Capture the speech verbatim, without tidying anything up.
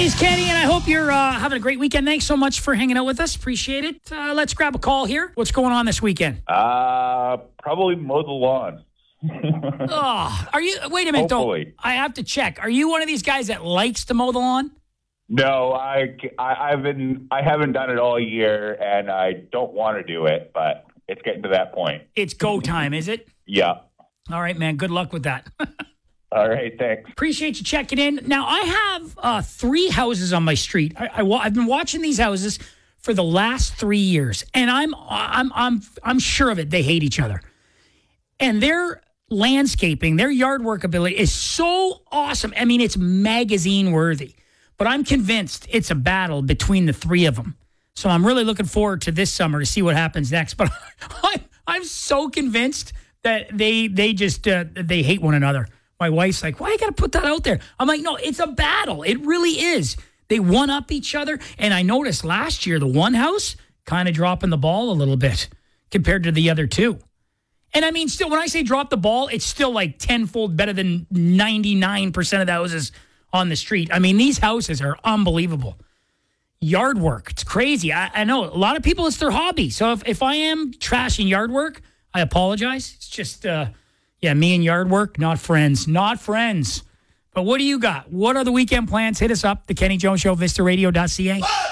is Kenny, and I hope you're uh, having a great weekend. Thanks so much for hanging out with us. Appreciate it. Uh, let's grab a call here. What's going on this weekend? Uh, probably mow the lawn. Oh, are you? Wait a minute, Hopefully. though. I have to check. Are you one of these guys that likes to mow the lawn? No, I, I, I've been, I haven't done it all year, and I don't want to do it, but it's getting to that point. It's go time, is it? Yeah. All right, man. Good luck with that. All right, thanks. Appreciate you checking in. Now, I have uh, three houses on my street. I, I, I've been watching these houses for the last three years, and I'm, I'm, I'm, I'm sure of it. They hate each other, and their landscaping, their yard work ability is so awesome. I mean, it's magazine worthy. But I'm convinced it's a battle between the three of them. So I'm really looking forward to this summer to see what happens next. But I'm, I'm so convinced that they they just uh, they hate one another. My wife's like, why you got to put that out there? I'm like, no, it's a battle. It really is. They one up each other. And I noticed last year, the one house kind of dropping the ball a little bit compared to the other two. And I mean, still, when I say drop the ball, it's still like tenfold better than ninety-nine percent of the houses on the street. I mean, these houses are unbelievable. Yard work, it's crazy. I, I know a lot of people, it's their hobby. So if, if I am trashing yard work, I apologize. It's just, uh, yeah, me and yard work, not friends. Not friends. But what do you got? What are the weekend plans? Hit us up, The Kenny Jones Show, vista radio dot c a.